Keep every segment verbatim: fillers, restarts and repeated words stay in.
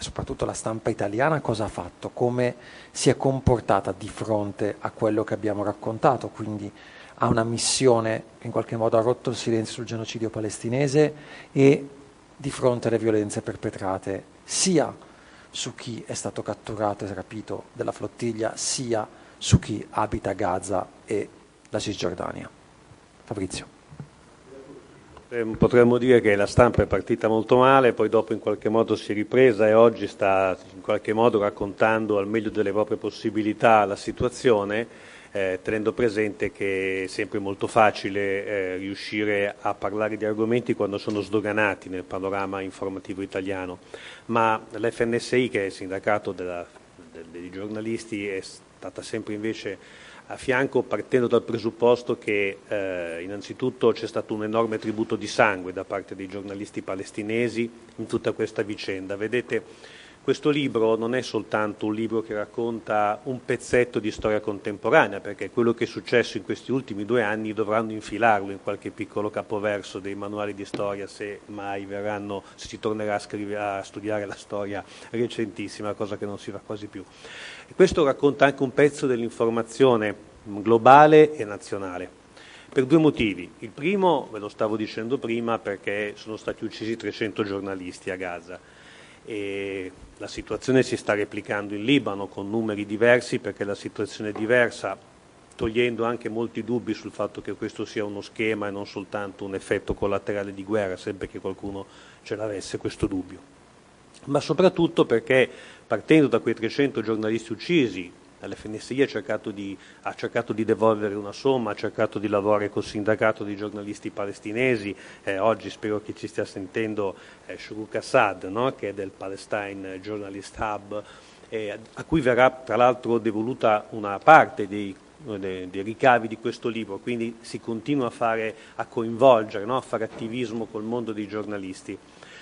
soprattutto la stampa italiana cosa ha fatto, come si è comportata di fronte a quello che abbiamo raccontato, quindi ha una missione che in qualche modo ha rotto il silenzio sul genocidio palestinese e di fronte alle violenze perpetrate sia su chi è stato catturato e rapito della flottiglia, sia su chi abita a Gaza e la Cisgiordania. Fabrizio. Potremmo dire che la stampa è partita molto male, poi dopo in qualche modo si è ripresa e oggi sta in qualche modo raccontando al meglio delle proprie possibilità la situazione, eh, tenendo presente che è sempre molto facile eh, riuscire a parlare di argomenti quando sono sdoganati nel panorama informativo italiano. Ma l'F N S I, che è il sindacato della, dei giornalisti, è stata sempre invece a fianco, partendo dal presupposto che eh, innanzitutto c'è stato un enorme tributo di sangue da parte dei giornalisti palestinesi in tutta questa vicenda. Vedete, questo libro non è soltanto un libro che racconta un pezzetto di storia contemporanea, perché quello che è successo in questi ultimi due anni dovranno infilarlo in qualche piccolo capoverso dei manuali di storia, se mai verranno, se si tornerà a, scrivere, a studiare la storia recentissima, cosa che non si fa quasi più. E questo racconta anche un pezzo dell'informazione globale e nazionale, per due motivi. Il primo, ve lo stavo dicendo prima, perché sono stati uccisi trecento giornalisti a Gaza e la situazione si sta replicando in Libano con numeri diversi, perché la situazione è diversa, togliendo anche molti dubbi sul fatto che questo sia uno schema e non soltanto un effetto collaterale di guerra, sempre che qualcuno ce l'avesse questo dubbio. Ma soprattutto perché, partendo da quei trecento giornalisti uccisi, l'F N S I ha cercato, di, ha cercato di devolvere una somma, ha cercato di lavorare col sindacato di giornalisti palestinesi, eh, oggi spero che ci stia sentendo eh, Shuruk Assad, no? Che è del Palestine Journalist Hub, eh, a cui verrà tra l'altro devoluta una parte dei, dei, dei ricavi di questo libro, quindi si continua a, fare, a coinvolgere, no? A fare attivismo col mondo dei giornalisti.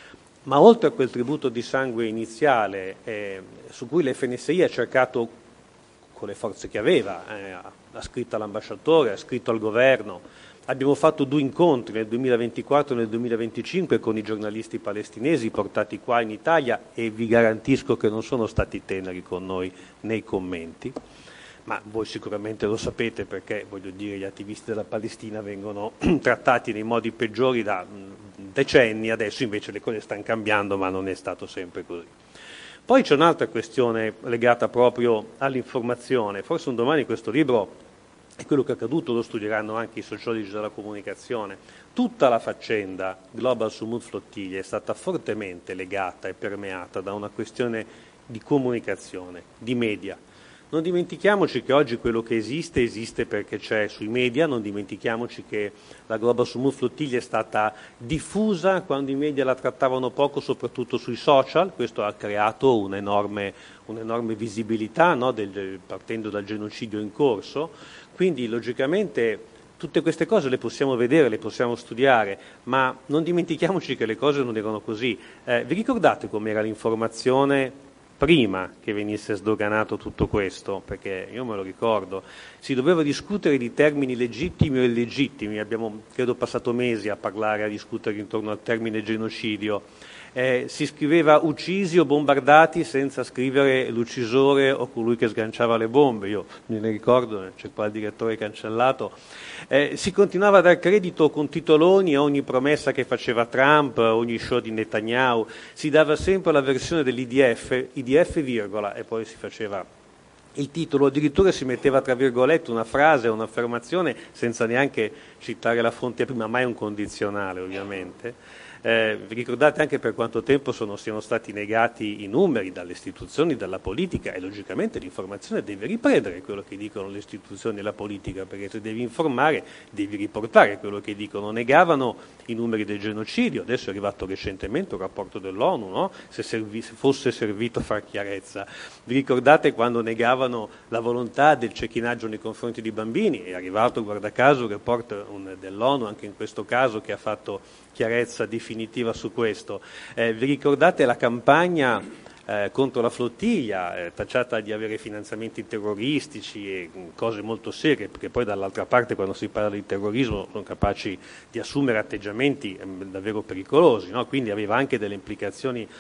Ma oltre a quel tributo di sangue iniziale, eh, su cui l'F N S I ha cercato con le forze che aveva, eh, ha scritto all'ambasciatore, ha scritto al governo, abbiamo fatto due incontri nel duemilaventiquattro e nel duemilaventicinque con i giornalisti palestinesi portati qua in Italia e vi garantisco che non sono stati teneri con noi nei commenti, ma voi sicuramente lo sapete perché, voglio dire, gli attivisti della Palestina vengono trattati nei modi peggiori da decenni, adesso invece le cose stanno cambiando, ma non è stato sempre così. Poi c'è un'altra questione legata proprio all'informazione. Forse un domani questo libro e quello che è accaduto lo studieranno anche i sociologi della comunicazione. Tutta la faccenda Global Sumud Flottiglia è stata fortemente legata e permeata da una questione di comunicazione, di media. Non dimentichiamoci che oggi quello che esiste, esiste perché c'è sui media, non dimentichiamoci che la Global Sumud Flottiglia è stata diffusa quando i media la trattavano poco, soprattutto sui social, questo ha creato un'enorme, un'enorme visibilità, no, del, partendo dal genocidio in corso, quindi logicamente tutte queste cose le possiamo vedere, le possiamo studiare, ma non dimentichiamoci che le cose non erano così. Eh, vi ricordate com'era l'informazione prima che venisse sdoganato tutto questo? Perché io me lo ricordo, si doveva discutere di termini legittimi o illegittimi, abbiamo credo passato mesi a parlare, a discutere intorno al termine genocidio, eh, si scriveva uccisi o bombardati senza scrivere l'uccisore o colui che sganciava le bombe, io me ne ricordo, c'è qua il direttore cancellato, eh, si continuava a dar credito con titoloni a ogni promessa che faceva Trump, ogni show di Netanyahu, si dava sempre la versione dell'I D F, I D F virgola, e poi si faceva il titolo, addirittura si metteva tra virgolette una frase o un'affermazione senza neanche citare la fonte prima, mai un condizionale ovviamente. Eh, vi ricordate anche per quanto tempo sono, siano stati negati i numeri dalle istituzioni, dalla politica, e logicamente l'informazione deve riprendere quello che dicono le istituzioni e la politica, perché se devi informare devi riportare quello che dicono. Negavano i numeri del genocidio, adesso è arrivato recentemente un rapporto dell'ONU, no? se, servi, se fosse servito a far chiarezza. Vi ricordate quando negavano la volontà del cecchinaggio nei confronti di bambini? È arrivato, guarda caso, un report dell'ONU anche in questo caso che ha fatto chiarezza definitiva su questo. Eh, vi ricordate la campagna eh, contro la flottiglia, eh, tacciata di avere finanziamenti terroristici e cose molto serie, perché poi dall'altra parte quando si parla di terrorismo sono capaci di assumere atteggiamenti eh, davvero pericolosi, no? Quindi aveva anche delle implicazioni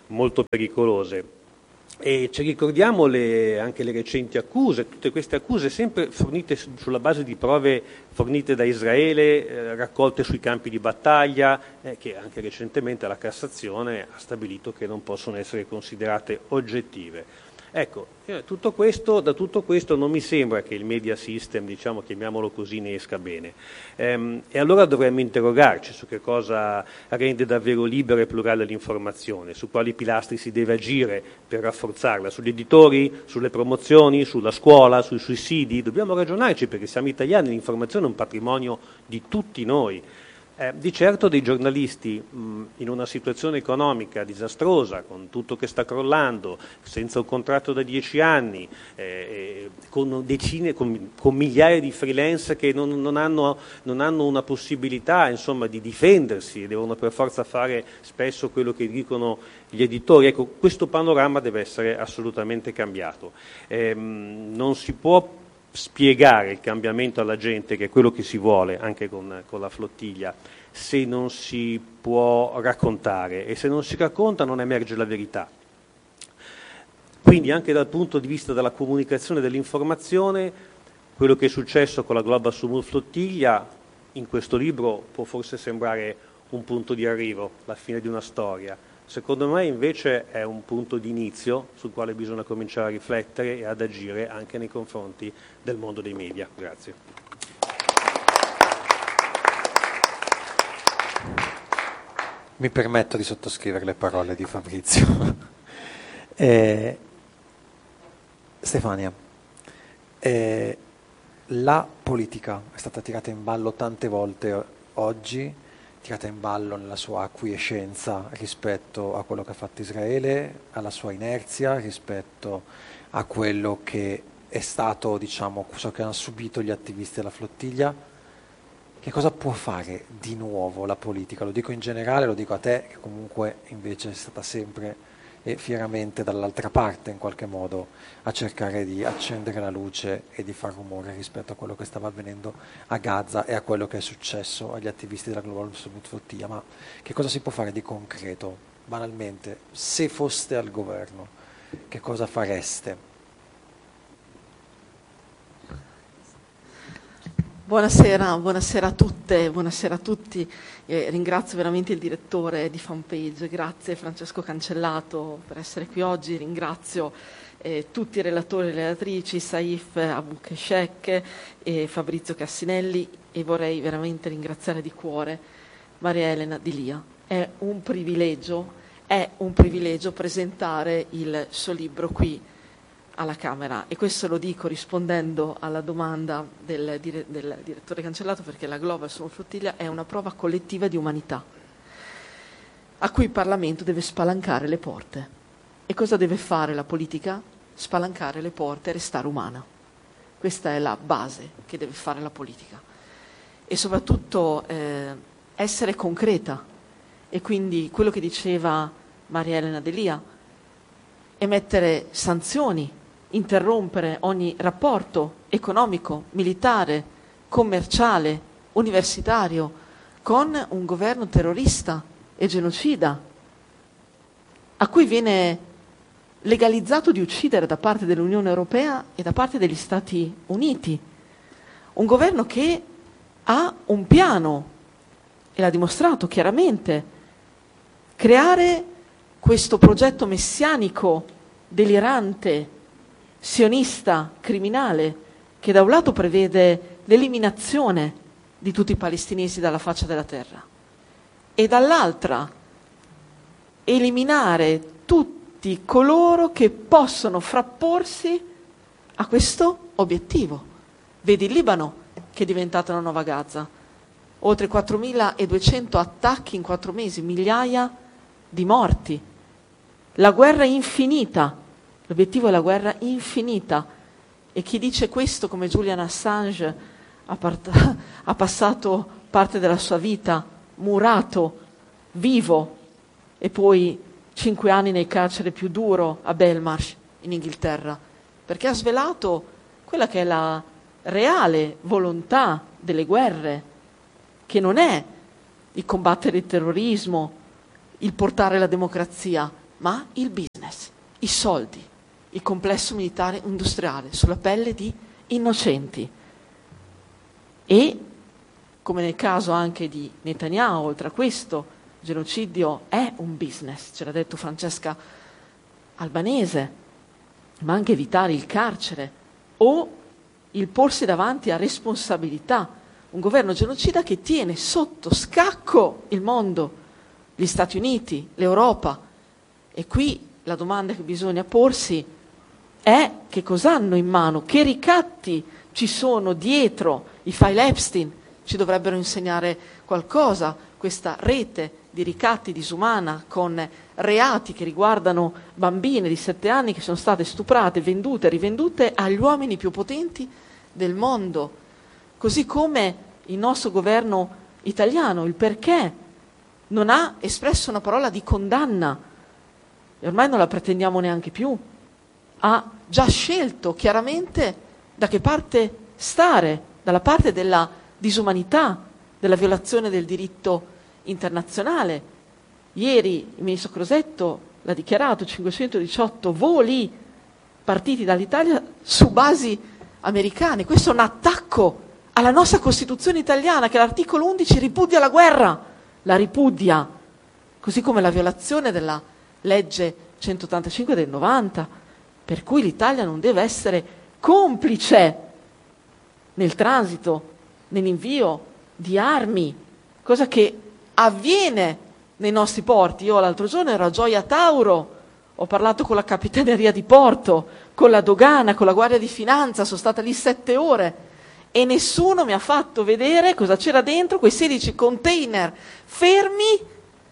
molto pericolose. E ci ricordiamo le, anche le recenti accuse, tutte queste accuse sempre fornite su, sulla base di prove fornite da Israele, eh, raccolte sui campi di battaglia, eh, che anche recentemente la Cassazione ha stabilito che non possono essere considerate oggettive. Ecco, eh, tutto questo, da tutto questo non mi sembra che il media system, diciamo, chiamiamolo così, ne esca bene. Ehm, e allora dovremmo interrogarci su che cosa rende davvero libera e plurale l'informazione, su quali pilastri si deve agire per rafforzarla, sugli editori, sulle promozioni, sulla scuola, sui sussidi. Dobbiamo ragionarci, perché siamo italiani, l'informazione è un patrimonio di tutti noi. Eh, di certo dei giornalisti mh, in una situazione economica disastrosa, con tutto che sta crollando, senza un contratto da dieci anni, eh, con decine, con, con migliaia di freelance che non, non, hanno, non hanno una possibilità, insomma, di difendersi, devono per forza fare spesso quello che dicono gli editori. Ecco, questo panorama deve essere assolutamente cambiato. Eh, non si può spiegare il cambiamento alla gente, che è quello che si vuole anche con, con la flottiglia, se non si può raccontare, e se non si racconta non emerge la verità. Quindi anche dal punto di vista della comunicazione e dell'informazione, quello che è successo con la Global Summit Flottiglia in questo libro può forse sembrare un punto di arrivo, la fine di una storia. Secondo me invece è un punto di inizio sul quale bisogna cominciare a riflettere e ad agire anche nei confronti del mondo dei media. Grazie. Mi permetto di sottoscrivere le parole di Fabrizio. eh, Stefania, eh, la politica è stata tirata in ballo tante volte oggi, tirata in ballo nella sua acquiescenza rispetto a quello che ha fatto Israele, alla sua inerzia rispetto a quello che è stato, diciamo, ciò che hanno subito gli attivisti della flottiglia. Che cosa può fare di nuovo la politica? Lo dico in generale, lo dico a te, che comunque invece è stata sempre e fieramente dall'altra parte in qualche modo a cercare di accendere la luce e di far rumore rispetto a quello che stava avvenendo a Gaza e a quello che è successo agli attivisti della Global Summit Flottiglia. Ma che cosa si può fare di concreto, banalmente? Se foste al governo, che cosa fareste? Buonasera, buonasera a tutte, buonasera a tutti. Eh, ringrazio veramente il direttore di Fanpage, grazie Francesco Cancellato per essere qui oggi, ringrazio eh, tutti i relatori e le relatrici, Saif Abukeshek e Fabrizio Cassinelli, e vorrei veramente ringraziare di cuore Maria Elena Di Lia. È un privilegio, è un privilegio presentare il suo libro qui alla Camera, e questo lo dico rispondendo alla domanda del, dire, del direttore Cancellato, perché la Global Summit Flottiglia è una prova collettiva di umanità a cui il Parlamento deve spalancare le porte. E cosa deve fare la politica? Spalancare le porte e restare umana. Questa è la base che deve fare la politica, e soprattutto eh, essere concreta. E quindi quello che diceva Maria Elena De Lia, emettere sanzioni, interrompere ogni rapporto economico, militare, commerciale, universitario con un governo terrorista e genocida, a cui viene legalizzato di uccidere da parte dell'Unione Europea e da parte degli Stati Uniti. Un governo che ha un piano, e l'ha dimostrato chiaramente, creare questo progetto messianico, delirante, sionista, criminale, che da un lato prevede l'eliminazione di tutti i palestinesi dalla faccia della terra e dall'altra eliminare tutti coloro che possono frapporsi a questo obiettivo. Vedi il Libano, che è diventato una nuova Gaza, oltre quattromiladuecento attacchi in quattro mesi, migliaia di morti, la guerra infinita. L'obiettivo è la guerra infinita, e chi dice questo, come Julian Assange, ha, part- ha passato parte della sua vita murato, vivo, e poi cinque anni nel carcere più duro a Belmarsh in Inghilterra, perché ha svelato quella che è la reale volontà delle guerre, che non è il combattere il terrorismo, il portare la democrazia, ma il business, i soldi, il complesso militare industriale sulla pelle di innocenti. E, come nel caso anche di Netanyahu, oltre a questo, il genocidio è un business, ce l'ha detto Francesca Albanese, ma anche evitare il carcere o il porsi davanti a responsabilità. Un governo genocida che tiene sotto scacco il mondo, gli Stati Uniti, l'Europa. E qui la domanda che bisogna porsi è: che cosa hanno in mano? Che ricatti ci sono dietro i file Epstein? Ci dovrebbero insegnare qualcosa, questa rete di ricatti disumana con reati che riguardano bambine di sette anni che sono state stuprate, vendute e rivendute agli uomini più potenti del mondo. Così come il nostro governo italiano, il perché non ha espresso una parola di condanna, e ormai non la pretendiamo neanche più, ha già scelto chiaramente da che parte stare, dalla parte della disumanità, della violazione del diritto internazionale. Ieri il ministro Crosetto l'ha dichiarato: cinquecentodiciotto voli partiti dall'Italia su basi americane. Questo è un attacco alla nostra Costituzione italiana, che all'articolo undici ripudia la guerra, la ripudia, così come la violazione della legge centottantacinque del novanta, per cui l'Italia non deve essere complice nel transito, nell'invio di armi, cosa che avviene nei nostri porti. Io l'altro giorno ero a Gioia Tauro, ho parlato con la Capitaneria di Porto, con la dogana, con la Guardia di Finanza, sono stata lì sette ore e nessuno mi ha fatto vedere cosa c'era dentro quei sedici container fermi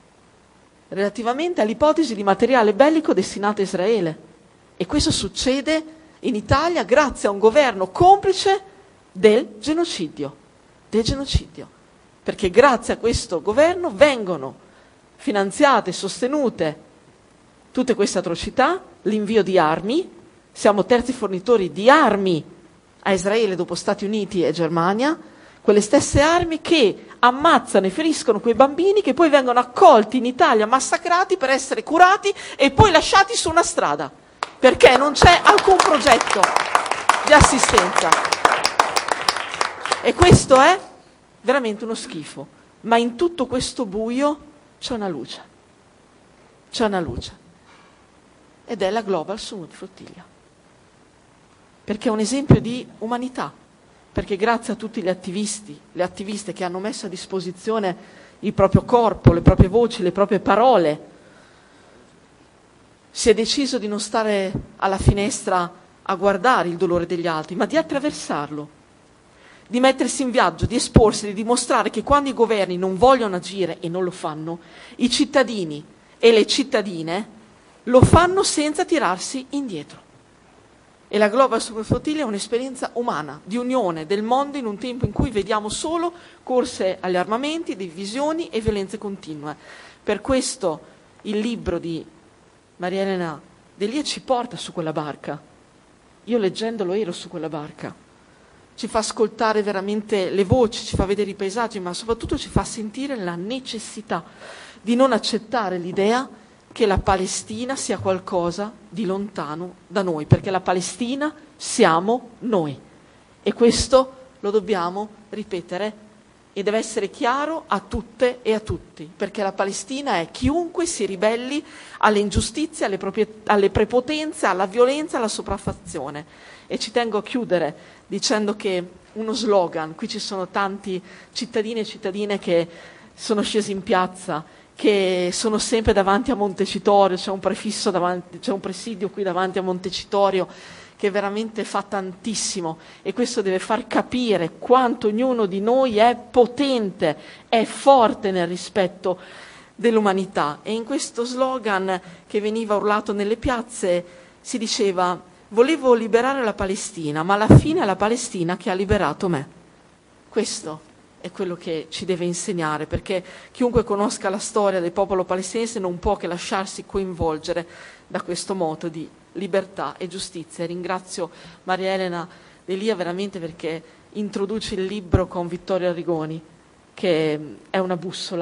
relativamente all'ipotesi di materiale bellico destinato a Israele. E questo succede in Italia grazie a un governo complice del genocidio, del genocidio. Perché grazie a questo governo vengono finanziate e sostenute tutte queste atrocità, l'invio di armi, siamo terzi fornitori di armi a Israele dopo Stati Uniti e Germania, quelle stesse armi che ammazzano e feriscono quei bambini che poi vengono accolti in Italia, massacrati per essere curati e poi lasciati su una strada, perché non c'è alcun progetto di assistenza. E questo è veramente uno schifo, ma in tutto questo buio c'è una luce, c'è una luce, ed è la Global Summit Flotilla, perché è un esempio di umanità, perché grazie a tutti gli attivisti, le attiviste che hanno messo a disposizione il proprio corpo, le proprie voci, le proprie parole, si è deciso di non stare alla finestra a guardare il dolore degli altri, ma di attraversarlo, di mettersi in viaggio, di esporsi, di dimostrare che quando i governi non vogliono agire, e non lo fanno, i cittadini e le cittadine lo fanno senza tirarsi indietro. E la Global Summit Flotilla è un'esperienza umana, di unione del mondo in un tempo in cui vediamo solo corse agli armamenti, divisioni e violenze continue. Per questo il libro di Maria Elena D'Elia ci porta su quella barca. Io leggendolo ero su quella barca. Ci fa ascoltare veramente le voci, ci fa vedere i paesaggi, ma soprattutto ci fa sentire la necessità di non accettare l'idea che la Palestina sia qualcosa di lontano da noi, perché la Palestina siamo noi. E questo lo dobbiamo ripetere e deve essere chiaro a tutte e a tutti, perché la Palestina è chiunque si ribelli alle ingiustizie, alle, proprie, alle prepotenze, alla violenza, alla sopraffazione. E ci tengo a chiudere dicendo che uno slogan, qui ci sono tanti cittadini e cittadine che sono scesi in piazza, che sono sempre davanti a Montecitorio, c'è un prefisso davanti, c'è un presidio qui davanti a Montecitorio che veramente fa tantissimo, e questo deve far capire quanto ognuno di noi è potente, è forte nel rispetto dell'umanità. E in questo slogan che veniva urlato nelle piazze si diceva: volevo liberare la Palestina, ma alla fine è la Palestina che ha liberato me. Questo è quello che ci deve insegnare, perché chiunque conosca la storia del popolo palestinese non può che lasciarsi coinvolgere da questo moto di libertà e giustizia. Ringrazio Maria Elena D'Elia veramente perché introduce il libro con Vittorio Arrigoni, che è una bussola,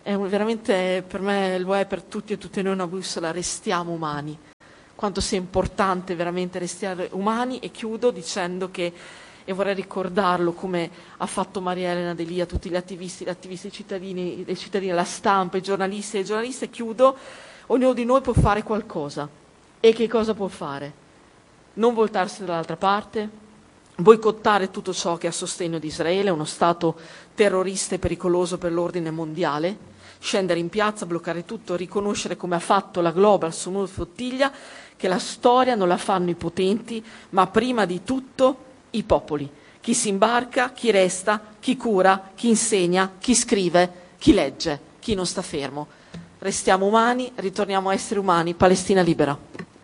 è un, veramente per me lo è per tutti e tutte noi una bussola, restiamo umani, quanto sia importante veramente restare umani. E chiudo dicendo che, e vorrei ricordarlo come ha fatto Maria Elena D'Elia, tutti gli attivisti, gli attivisti cittadini, i cittadini, la stampa, i giornalisti e le giornaliste, chiudo, ognuno di noi può fare qualcosa. E che cosa può fare? Non voltarsi dall'altra parte, boicottare tutto ciò che è a sostegno di Israele, uno Stato terrorista e pericoloso per l'ordine mondiale, scendere in piazza, bloccare tutto, riconoscere come ha fatto la Global Smooth Flotilla che la storia non la fanno i potenti, ma prima di tutto i popoli. Chi si imbarca, chi resta, chi cura, chi insegna, chi scrive, chi legge, chi non sta fermo. Restiamo umani, ritorniamo a essere umani. Palestina libera.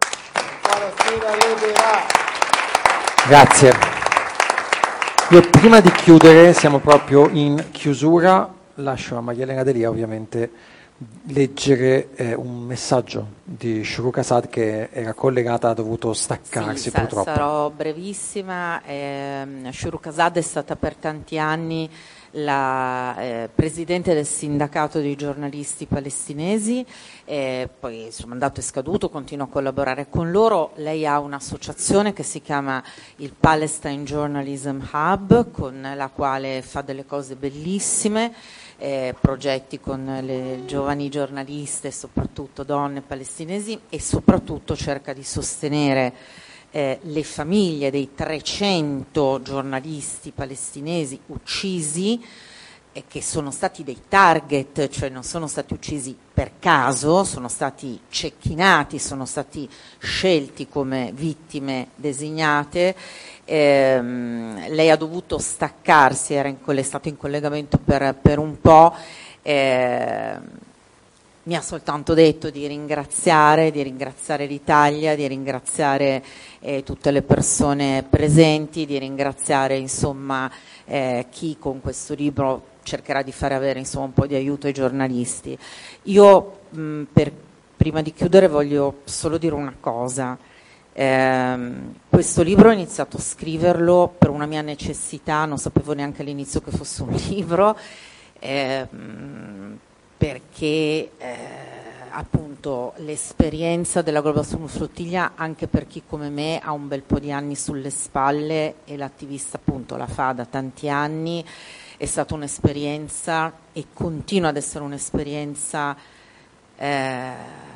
Grazie. Io prima di chiudere, siamo proprio in chiusura, lascio a Maria Elena D'Elia ovviamente leggere eh, un messaggio di Shuruk Assad che era collegata, ha dovuto staccarsi sì, purtroppo. Sarò brevissima. Eh, Shuruk Assad è stata per tanti anni la eh, presidente del sindacato dei giornalisti palestinesi, eh, poi il suo mandato è scaduto, continua a collaborare con loro. Lei ha un'associazione che si chiama il Palestine Journalism Hub, con la quale fa delle cose bellissime, eh, progetti con le giovani giornaliste, soprattutto donne palestinesi, e soprattutto cerca di sostenere Eh, le famiglie dei trecento giornalisti palestinesi uccisi, eh, che sono stati dei target, cioè non sono stati uccisi per caso, sono stati cecchinati, sono stati scelti come vittime designate. Eh, lei ha dovuto staccarsi, era in, è stato in collegamento per, per un po'. Eh, Mi ha soltanto detto di ringraziare, di ringraziare l'Italia, di ringraziare eh, tutte le persone presenti, di ringraziare insomma eh, chi con questo libro cercherà di fare avere insomma un po' di aiuto ai giornalisti. Io mh, per, prima di chiudere voglio solo dire una cosa. Eh, questo libro ho iniziato a scriverlo per una mia necessità, non sapevo neanche all'inizio che fosse un libro. Eh, mh, perché eh, appunto l'esperienza della Global Smooth Flotilla, anche per chi come me ha un bel po' di anni sulle spalle e l'attivista appunto la fa da tanti anni, è stata un'esperienza e continua ad essere un'esperienza eh,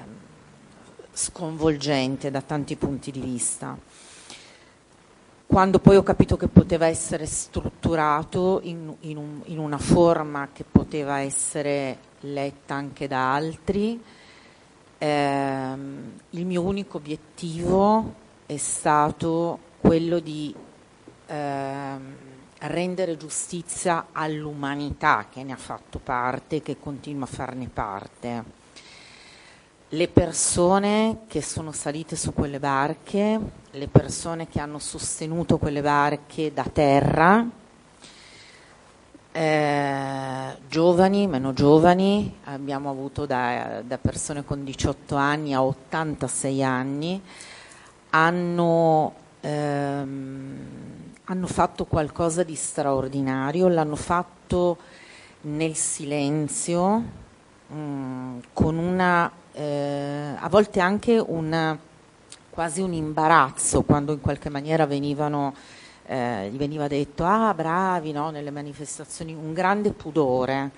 sconvolgente da tanti punti di vista. Quando poi ho capito che poteva essere strutturato in, in, un, in una forma che poteva essere letta anche da altri, ehm, il mio unico obiettivo è stato quello di ehm, rendere giustizia all'umanità che ne ha fatto parte, che continua a farne parte. Le persone che sono salite su quelle barche, le persone che hanno sostenuto quelle barche da terra, eh, giovani, meno giovani, abbiamo avuto da, da persone con diciotto anni a ottantasei anni, hanno, ehm, hanno fatto qualcosa di straordinario, l'hanno fatto nel silenzio, mh, con una Eh, a volte anche un, quasi un imbarazzo quando in qualche maniera venivano, eh, gli veniva detto ah bravi, no? Nelle manifestazioni, un grande pudore,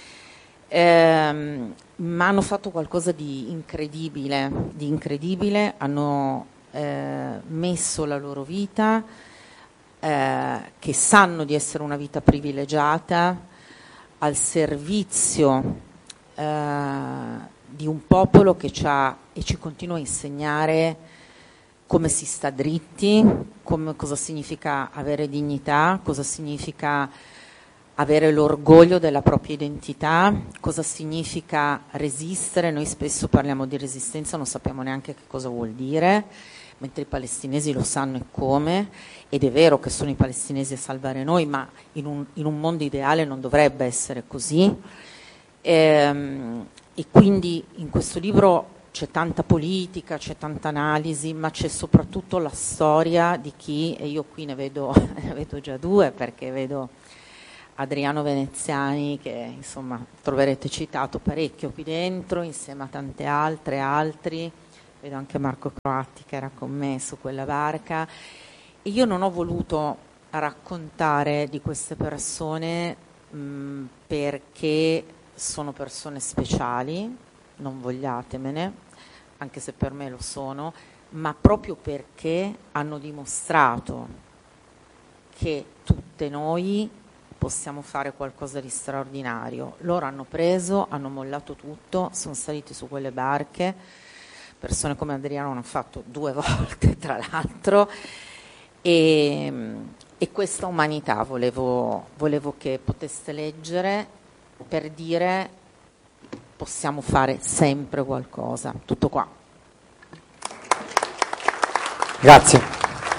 eh, ma hanno fatto qualcosa di incredibile, di incredibile, hanno eh, messo la loro vita, eh, che sanno di essere una vita privilegiata, al servizio eh, di un popolo che ci ha e ci continua a insegnare come si sta dritti, come, cosa significa avere dignità, cosa significa avere l'orgoglio della propria identità, cosa significa resistere. Noi spesso parliamo di resistenza, non sappiamo neanche che cosa vuol dire, mentre i palestinesi lo sanno e come, ed è vero che sono i palestinesi a salvare noi, ma in un, in un mondo ideale non dovrebbe essere così. Ehm, E quindi in questo libro c'è tanta politica, c'è tanta analisi, ma c'è soprattutto la storia di chi, e io qui ne vedo, ne vedo già due, perché vedo Adriano Veneziani, che insomma troverete citato parecchio qui dentro, insieme a tante altre, altri, vedo anche Marco Croatti che era con me su quella barca. E io non ho voluto raccontare di queste persone mh, perché sono persone speciali, non vogliatemene, anche se per me lo sono, ma proprio perché hanno dimostrato che tutte noi possiamo fare qualcosa di straordinario. Loro hanno preso, hanno mollato tutto, sono saliti su quelle barche, persone come Adriano hanno fatto due volte tra l'altro, e, e questa umanità volevo, volevo che poteste leggere per dire possiamo fare sempre qualcosa. Tutto qua. Grazie.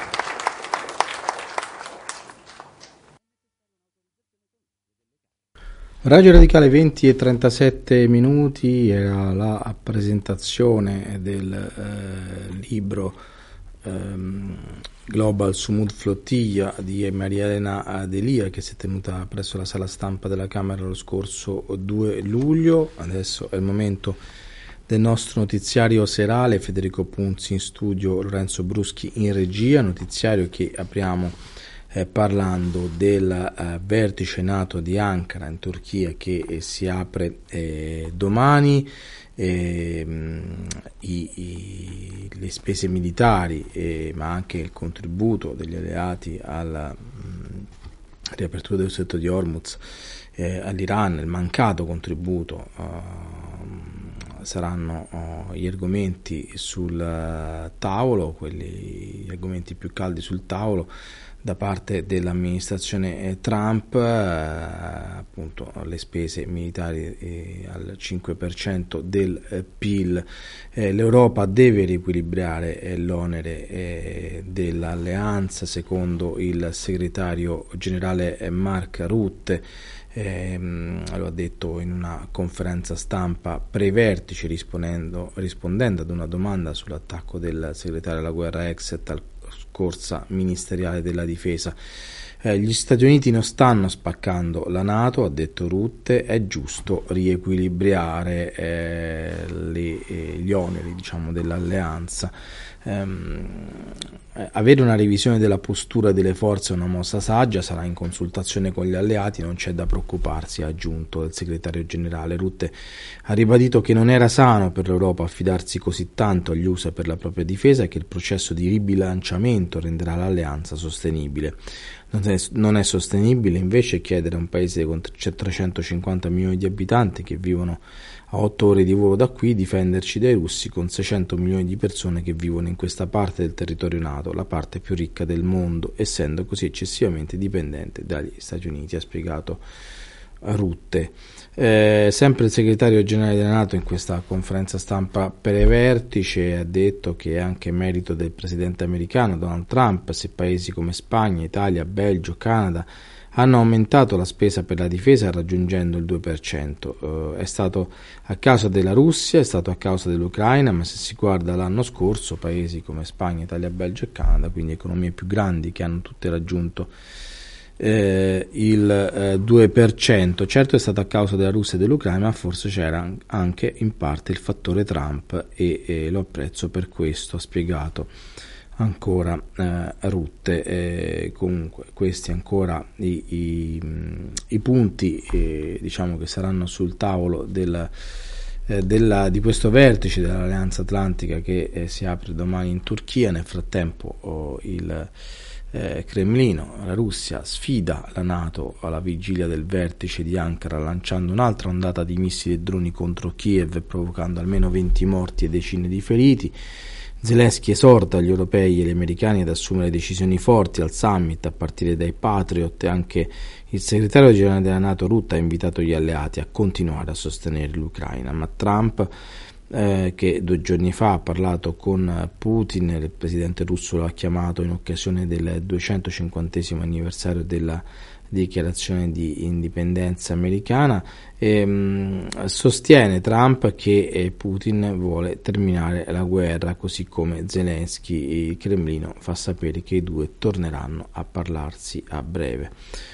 Radio Radicale, venti e trentasette minuti, era la presentazione del eh, libro ehm, Global Sumud Flotilla di Maria Elena Delia, che si è tenuta presso la sala stampa della Camera lo scorso due luglio. Adesso è il momento del nostro notiziario serale, Federico Punzi in studio, Lorenzo Bruschi in regia, notiziario che apriamo Eh, parlando del eh, vertice NATO di Ankara in Turchia che eh, si apre eh, domani. eh, i, i, le spese militari eh, ma anche il contributo degli alleati alla mh, riapertura del stretto di Hormuz eh, all'Iran, il mancato contributo uh, saranno uh, gli argomenti sul uh, tavolo, quelli, gli argomenti più caldi sul tavolo da parte dell'amministrazione Trump, eh, appunto le spese militari eh, al cinque per cento del eh, P I L. Eh, L'Europa deve riequilibrare eh, l'onere eh, dell'alleanza, secondo il segretario generale eh, Mark Rutte. Eh, lo ha detto in una conferenza stampa pre-vertice rispondendo, rispondendo ad una domanda sull'attacco del segretario della guerra Exet al corsa ministeriale della difesa. Eh, gli Stati Uniti non stanno spaccando la NATO, ha detto Rutte, è giusto riequilibrare eh, le, eh, gli oneri, diciamo, dell'alleanza. Ehm, avere una revisione della postura delle forze è una mossa saggia, sarà in consultazione con gli alleati, non c'è da preoccuparsi, ha aggiunto il segretario generale. Rutte ha ribadito che non era sano per l'Europa affidarsi così tanto agli U S A per la propria difesa e che il processo di ribilanciamento renderà l'alleanza sostenibile. Non è, non è sostenibile invece chiedere a un paese con trecentocinquanta milioni di abitanti che vivono a otto ore di volo da qui difenderci dai russi con seicento milioni di persone che vivono in questa parte del territorio NATO, la parte più ricca del mondo, essendo così eccessivamente dipendente dagli Stati Uniti, ha spiegato Rutte. Eh, sempre il segretario generale della NATO in questa conferenza stampa pre-vertice ha detto che è anche merito del presidente americano Donald Trump se paesi come Spagna, Italia, Belgio, Canada hanno aumentato la spesa per la difesa raggiungendo il due per cento. Eh, è stato a causa della Russia, è stato a causa dell'Ucraina, ma se si guarda l'anno scorso paesi come Spagna, Italia, Belgio e Canada, quindi economie più grandi che hanno tutte raggiunto Eh, il eh, due per cento. Certo è stato a causa della Russia e dell'Ucraina, ma forse c'era anche in parte il fattore Trump e, e lo apprezzo per questo, ha spiegato ancora eh, Rutte. Eh, comunque questi ancora i, i, i punti eh, diciamo che saranno sul tavolo del, eh, della, di questo vertice dell'Alleanza Atlantica che eh, si apre domani in Turchia. Nel frattempo oh, il Eh, Cremlino, la Russia sfida la NATO alla vigilia del vertice di Ankara lanciando un'altra ondata di missili e droni contro Kiev, provocando almeno venti morti e decine di feriti. Zelensky esorta gli europei e gli americani ad assumere decisioni forti al summit a partire dai Patriot. Anche il segretario generale della NATO Rutte ha invitato gli alleati a continuare a sostenere l'Ucraina, ma Trump Eh, che due giorni fa ha parlato con Putin, il presidente russo lo ha chiamato in occasione del duecentocinquantesimo anniversario della dichiarazione di indipendenza americana, e, mh, sostiene Trump che eh, Putin vuole terminare la guerra, così come Zelensky. Il Cremlino fa sapere che i due torneranno a parlarsi a breve.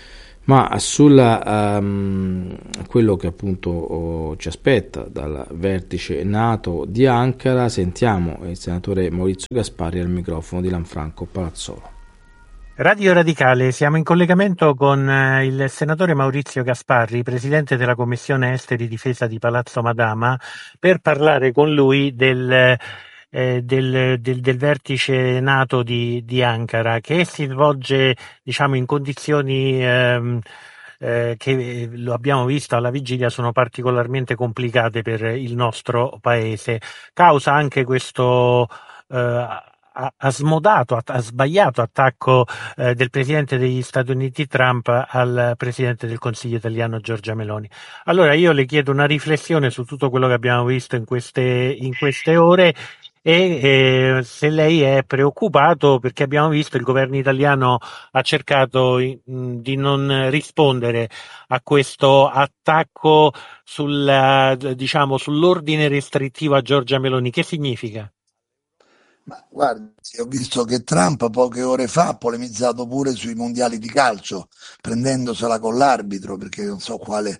Ma sulla um, quello che appunto oh, ci aspetta dal vertice NATO di Ankara, sentiamo il senatore Maurizio Gasparri al microfono di Lanfranco Palazzolo. Radio Radicale, siamo in collegamento con eh, il senatore Maurizio Gasparri, presidente della Commissione Esteri Difesa di Palazzo Madama, per parlare con lui del Eh, del, del, del vertice NATO di, di Ankara, che si svolge, diciamo, in condizioni ehm, eh, che lo abbiamo visto alla vigilia sono particolarmente complicate per il nostro paese. Causa anche questo eh, ha, ha smodato, ha, ha sbagliato attacco eh, del presidente degli Stati Uniti Trump al presidente del Consiglio italiano Giorgia Meloni. Allora io le chiedo una riflessione su tutto quello che abbiamo visto in queste, in queste ore e eh, se lei è preoccupato, perché abbiamo visto il governo italiano ha cercato mh, di non rispondere a questo attacco sul, diciamo, sull'ordine restrittivo a Giorgia Meloni. Che significa? Ma guardi, ho visto che Trump poche ore fa ha polemizzato pure sui mondiali di calcio, prendendosela con l'arbitro, perché non so quale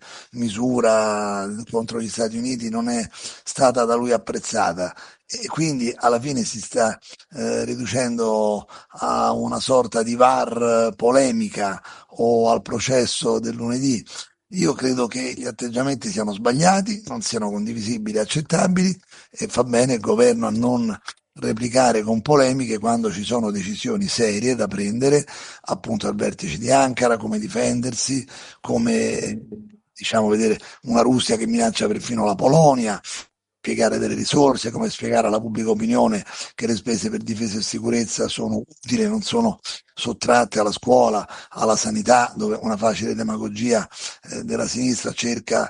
misura contro gli Stati Uniti non è stata da lui apprezzata. E quindi alla fine si sta eh, riducendo a una sorta di V A R polemica o al processo del lunedì. Io credo che gli atteggiamenti siano sbagliati, non siano condivisibili e accettabili e fa bene il governo a non replicare con polemiche quando ci sono decisioni serie da prendere, appunto al vertice di Ankara, come difendersi, come diciamo vedere una Russia che minaccia perfino la Polonia, spiegare delle risorse, come spiegare alla pubblica opinione che le spese per difesa e sicurezza sono utili, non sono sottratte alla scuola, alla sanità, dove una facile demagogia eh, della sinistra cerca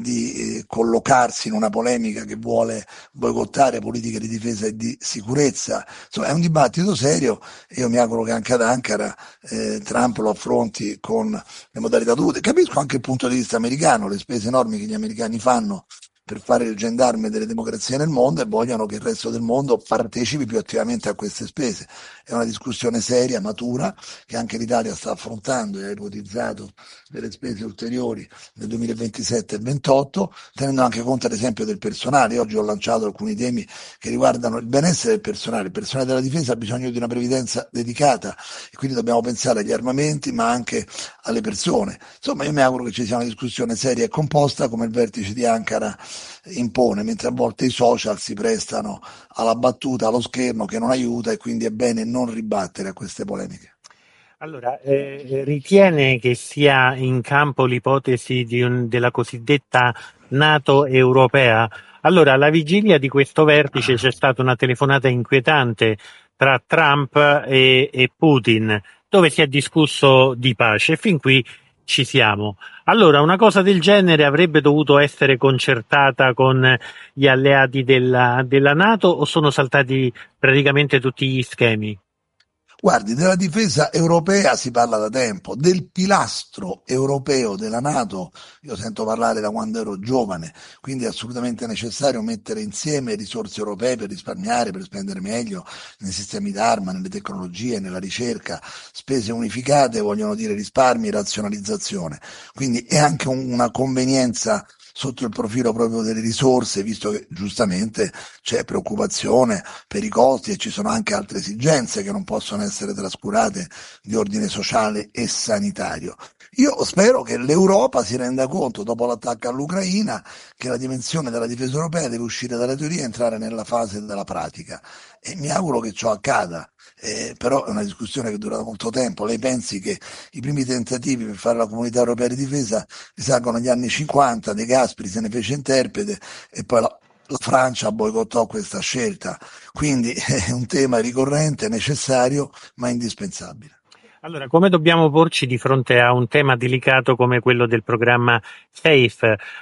di eh, collocarsi in una polemica che vuole boicottare politiche di difesa e di sicurezza. Insomma, è un dibattito serio e io mi auguro che anche ad Ankara eh, Trump lo affronti con le modalità dovute. Capisco anche il punto di vista americano, le spese enormi che gli americani fanno per fare il gendarme delle democrazie nel mondo e vogliono che il resto del mondo partecipi più attivamente a queste spese. È una discussione seria, matura, che anche l'Italia sta affrontando e ha ipotizzato delle spese ulteriori nel duemilaventisette e duemilaventotto, tenendo anche conto ad esempio del personale. Oggi ho lanciato alcuni temi che riguardano il benessere del personale. Il personale della difesa ha bisogno di una previdenza dedicata e quindi dobbiamo pensare agli armamenti ma anche alle persone. Insomma, io mi auguro che ci sia una discussione seria e composta come il vertice di Ankara impone, mentre a volte i social si prestano alla battuta, allo scherno che non aiuta e quindi è bene non ribattere a queste polemiche. Allora, eh, ritiene che sia in campo l'ipotesi di un, della cosiddetta NATO europea? Allora, alla vigilia di questo vertice c'è stata una telefonata inquietante tra Trump e, e Putin, dove si è discusso di pace. Fin qui ci siamo. Allora, una cosa del genere avrebbe dovuto essere concertata con gli alleati della, della NATO o sono saltati praticamente tutti gli schemi? Guardi, della difesa europea si parla da tempo, del pilastro europeo della NATO io sento parlare da quando ero giovane, quindi è assolutamente necessario mettere insieme risorse europee per risparmiare, per spendere meglio nei sistemi d'arma, nelle tecnologie, nella ricerca. Spese unificate vogliono dire risparmi e razionalizzazione, quindi è anche un- una convenienza sotto il profilo proprio delle risorse, visto che giustamente c'è preoccupazione per i costi e ci sono anche altre esigenze che non possono essere trascurate di ordine sociale e sanitario. Io spero che l'Europa si renda conto, dopo l'attacco all'Ucraina, che la dimensione della difesa europea deve uscire dalla teoria e entrare nella fase della pratica. E mi auguro che ciò accada. Eh, però è una discussione che dura da molto tempo. Lei pensi che i primi tentativi per fare la comunità europea di difesa risalgono agli anni cinquanta, De Gasperi se ne fece interprete e poi la, la Francia boicottò questa scelta. Quindi è un tema ricorrente, necessario, ma indispensabile. Allora, come dobbiamo porci di fronte a un tema delicato come quello del programma SAFE?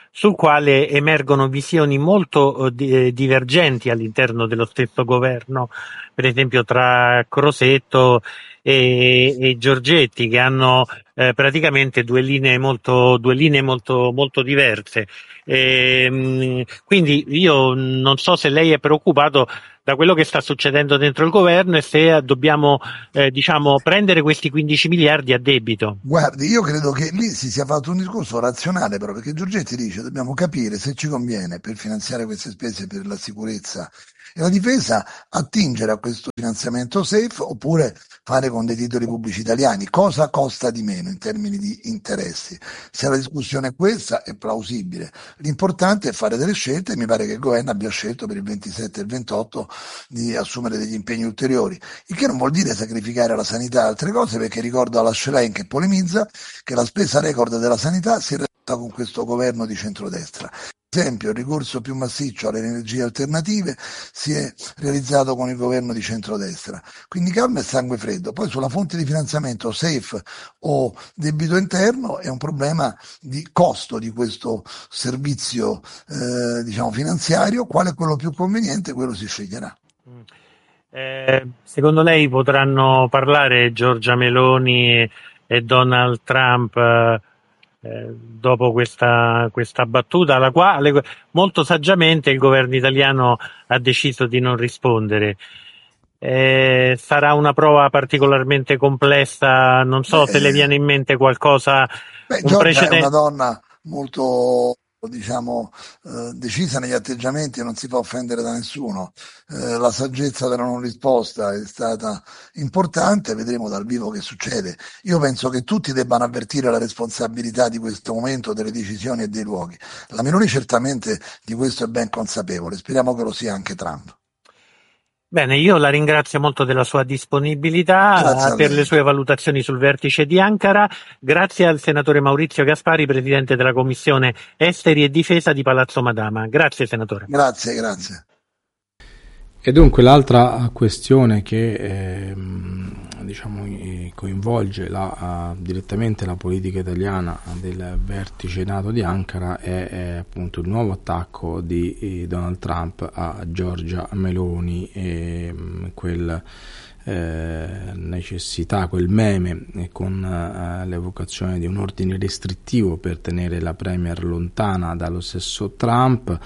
sul quale emergono visioni molto eh, di, eh, divergenti all'interno dello stesso governo, per esempio tra Crosetto e, e Giorgetti, che hanno eh, praticamente due linee molto, due linee molto, molto diverse. E, quindi io non so se lei è preoccupato da quello che sta succedendo dentro il governo e se dobbiamo eh, diciamo prendere questi quindici miliardi a debito. Guardi, io credo che lì si sia fatto un discorso razionale, però, perché Giorgetti dice dobbiamo capire se ci conviene, per finanziare queste spese per la sicurezza e la difesa, attingere a questo finanziamento safe oppure fare con dei titoli pubblici italiani. Cosa costa di meno in termini di interessi? Se la discussione è questa, è plausibile. L'importante è fare delle scelte e mi pare che il governo abbia scelto per il ventisette e il ventotto di assumere degli impegni ulteriori, il che non vuol dire sacrificare la sanità e altre cose, perché ricordo alla Schlein che polemizza che la spesa record della sanità si è realizzata con questo governo di centrodestra. Per esempio, il ricorso più massiccio alle energie alternative si è realizzato con il governo di centrodestra. Quindi calma e sangue freddo. Poi sulla fonte di finanziamento safe o debito interno è un problema di costo di questo servizio eh, diciamo finanziario. Qual è quello più conveniente? Quello si sceglierà. Eh, secondo lei potranno parlare Giorgia Meloni e Donald Trump eh, Eh, dopo questa, questa battuta alla quale molto saggiamente il governo italiano ha deciso di non rispondere? Eh, sarà una prova particolarmente complessa, non so Beh, se le viene in mente qualcosa, beh, un Giorgia precedente. è una donna molto diciamo eh, decisa negli atteggiamenti e non si fa offendere da nessuno. Eh, la saggezza della non risposta è stata importante, vedremo dal vivo che succede. Io penso che tutti debbano avvertire la responsabilità di questo momento, delle decisioni e dei luoghi. La Meloni certamente di questo è ben consapevole, speriamo che lo sia anche Trump. Bene, io la ringrazio molto della sua disponibilità Grazie a per lei. le sue valutazioni sul vertice di Ankara. Grazie al senatore Maurizio Gaspari, presidente della Commissione Esteri e Difesa di Palazzo Madama. Grazie senatore. Grazie, grazie. E dunque l'altra questione che eh, diciamo, coinvolge la, uh, direttamente la politica italiana del vertice NATO di Ankara è, è appunto il nuovo attacco di eh, Donald Trump a Giorgia Meloni e um, quel eh, necessità, quel meme con uh, l'evocazione di un ordine restrittivo per tenere la premier lontana dallo stesso Trump.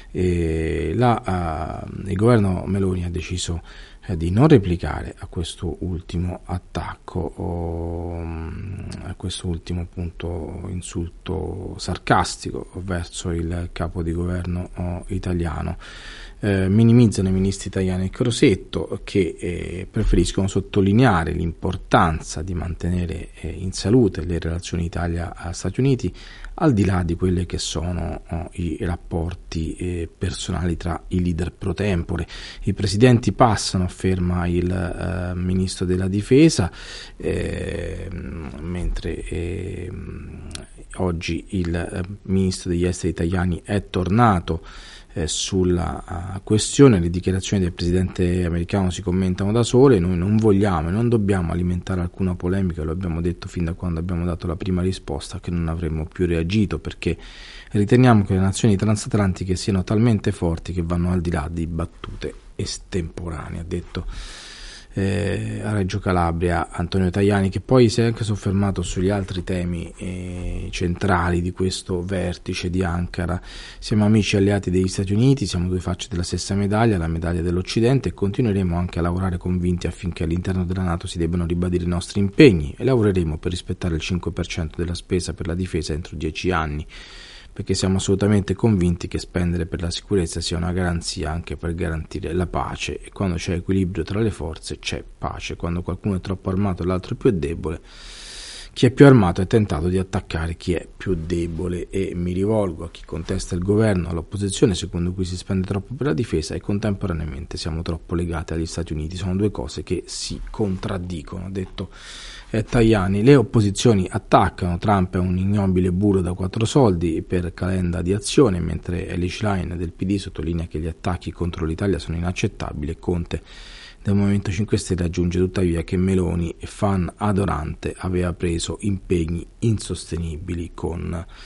E la, uh, il governo Meloni ha deciso eh, di non replicare a questo ultimo attacco o a questo ultimo appunto insulto sarcastico verso il capo di governo oh, italiano. Eh, minimizzano i ministri italiani e Crosetto che eh, preferiscono sottolineare l'importanza di mantenere eh, in salute le relazioni Italia-Stati Uniti al di là di quelle che sono oh, i rapporti eh, personali tra i leader pro tempore. I presidenti passano, afferma il eh, ministro della difesa, eh, mentre eh, oggi il eh, ministro degli esteri italiani è tornato eh, sulla uh, questione. Le dichiarazioni del presidente americano si commentano da sole. Noi non vogliamo e non dobbiamo alimentare alcuna polemica, lo abbiamo detto fin da quando abbiamo dato la prima risposta, che non avremmo più reagito perché riteniamo che le nazioni transatlantiche siano talmente forti che vanno al di là di battute estemporanee, ha detto Eh, a Reggio Calabria Antonio Tajani, che poi si è anche soffermato sugli altri temi eh, centrali di questo vertice di Ankara. Siamo amici e alleati degli Stati Uniti, siamo due facce della stessa medaglia, la medaglia dell'Occidente, e continueremo anche a lavorare convinti affinché all'interno della NATO si debbano ribadire i nostri impegni e lavoreremo per rispettare il cinque per cento della spesa per la difesa entro dieci anni, perché siamo assolutamente convinti che spendere per la sicurezza sia una garanzia anche per garantire la pace, e quando c'è equilibrio tra le forze c'è pace. Quando qualcuno è troppo armato e l'altro è più debole, chi è più armato è tentato di attaccare chi è più debole. E mi rivolgo a chi contesta il governo, all'opposizione, secondo cui si spende troppo per la difesa e contemporaneamente siamo troppo legati agli Stati Uniti. Sono due cose che si contraddicono, ha detto Tajani. Le opposizioni attaccano Trump è un ignobile burro da quattro soldi per calenda di azione, mentre Elly Schlein del P D sottolinea che gli attacchi contro l'Italia sono inaccettabili, e Conte del Movimento cinque Stelle aggiunge tuttavia che Meloni, fan adorante, aveva preso impegni insostenibili con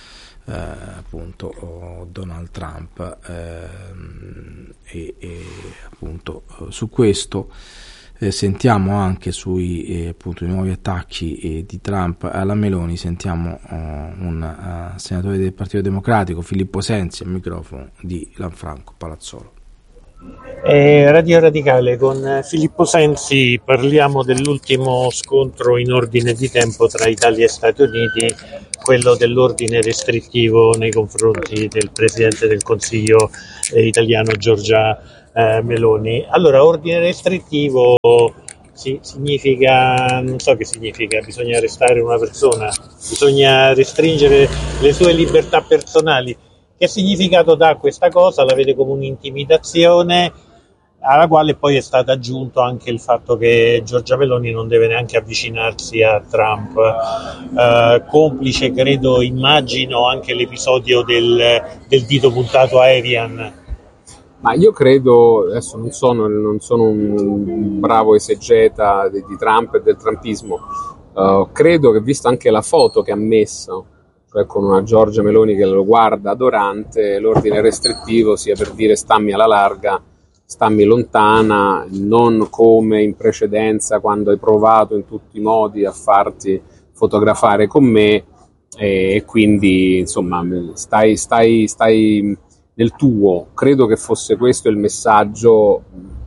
eh, appunto oh, Donald Trump ehm, e, e appunto su questo eh, sentiamo anche sui eh, appunto i nuovi attacchi eh, di Trump alla Meloni, sentiamo oh, un uh, senatore del Partito Democratico, Filippo Sensi, al microfono di Lanfranco Palazzolo. Eh, Radio Radicale, con Filippo Sensi parliamo dell'ultimo scontro in ordine di tempo tra Italia e Stati Uniti, quello dell'ordine restrittivo nei confronti del Presidente del Consiglio eh, italiano Giorgia eh, Meloni. Allora, ordine restrittivo sì, significa, non so che significa, bisogna arrestare una persona, bisogna restringere le sue libertà personali. Che significato dà questa cosa? La vede come un'intimidazione, alla quale poi è stato aggiunto anche il fatto che Giorgia Meloni non deve neanche avvicinarsi a Trump, eh, complice credo, immagino, anche l'episodio del, del dito puntato a Evian. Ma io credo, adesso non sono, non sono un bravo esegeta di, di Trump e del trumpismo, uh, credo che visto anche la foto che ha messo, cioè con una Giorgia Meloni che lo guarda adorante, l'ordine restrittivo sia per dire stammi alla larga, stammi lontana, non come in precedenza quando hai provato in tutti i modi a farti fotografare con me e quindi insomma stai, stai, stai nel tuo. Credo che fosse questo il messaggio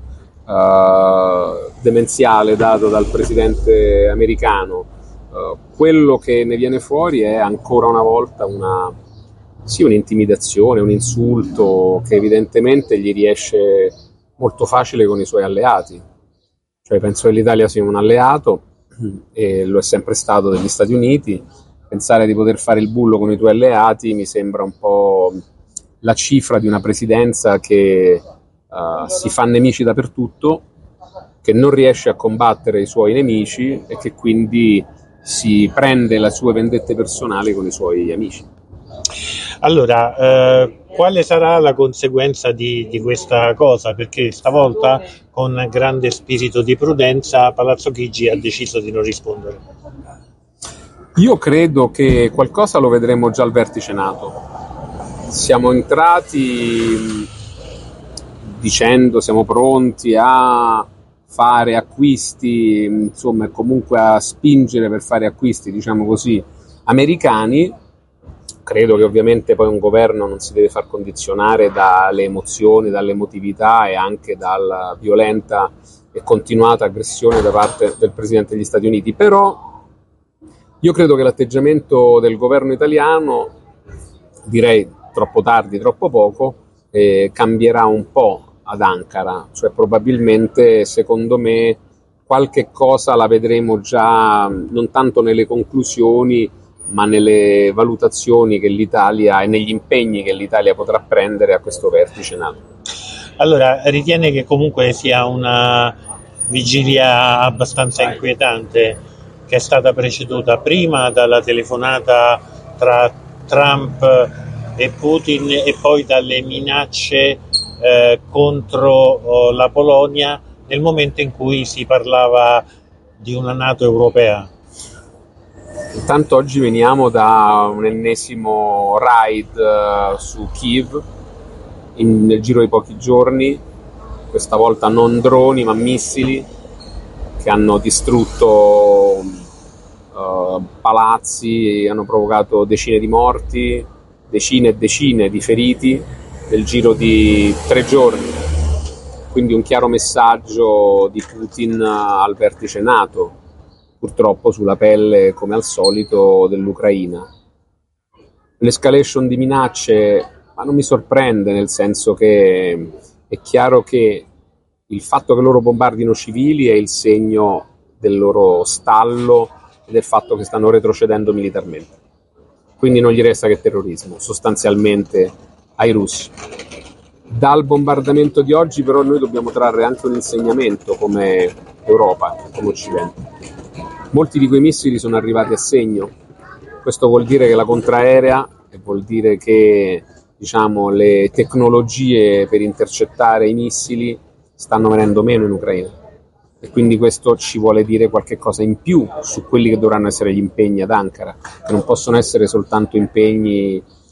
uh, demenziale dato dal presidente americano. Uh, quello che ne viene fuori è ancora una volta una, sì, un'intimidazione, un insulto che evidentemente gli riesce molto facile con i suoi alleati. Cioè penso che l'Italia sia un alleato e lo è sempre stato degli Stati Uniti. Pensare di poter fare il bullo con i tuoi alleati mi sembra un po' la cifra di una presidenza che uh, si fa nemici dappertutto, che non riesce a combattere i suoi nemici e che quindi si prende le sue vendette personali con i suoi amici. Allora, eh, quale sarà la conseguenza di, di questa cosa? Perché stavolta, con grande spirito di prudenza, Palazzo Chigi ha deciso di non rispondere. Io credo che qualcosa lo vedremo già al vertice NATO. Siamo entrati dicendo siamo pronti a fare acquisti, insomma, comunque a spingere per fare acquisti, diciamo così, americani. Credo che ovviamente poi un governo non si deve far condizionare dalle emozioni, dall'emotività e anche dalla violenta e continuata aggressione da parte del Presidente degli Stati Uniti, però io credo che l'atteggiamento del governo italiano, direi troppo tardi, troppo poco, eh, cambierà un po' ad Ankara, cioè probabilmente secondo me qualche cosa la vedremo già non tanto nelle conclusioni ma nelle valutazioni che l'Italia e negli impegni che l'Italia potrà prendere a questo vertice NATO. Allora, ritiene che comunque sia una vigilia abbastanza inquietante, che è stata preceduta prima dalla telefonata tra Trump e Putin e poi dalle minacce eh, contro oh, la Polonia nel momento in cui si parlava di una NATO europea? Intanto oggi veniamo da un ennesimo raid uh, su Kiev in, nel giro di pochi giorni, questa volta non droni ma missili che hanno distrutto uh, palazzi, hanno provocato decine di morti, decine e decine di feriti nel giro di tre giorni, quindi un chiaro messaggio di Putin al vertice NATO, purtroppo sulla pelle, come al solito, dell'Ucraina. L'escalation di minacce, ma non mi sorprende, nel senso che è chiaro che il fatto che loro bombardino civili è il segno del loro stallo e del fatto che stanno retrocedendo militarmente. Quindi non gli resta che terrorismo, sostanzialmente, ai russi. Dal bombardamento di oggi però noi dobbiamo trarre anche un insegnamento come Europa, come Occidente. Molti di quei missili sono arrivati a segno, questo vuol dire che la contraerea e vuol dire che diciamo, le tecnologie per intercettare i missili stanno venendo meno in Ucraina e quindi questo ci vuole dire qualche cosa in più su quelli che dovranno essere gli impegni ad Ankara, che non possono essere soltanto impegni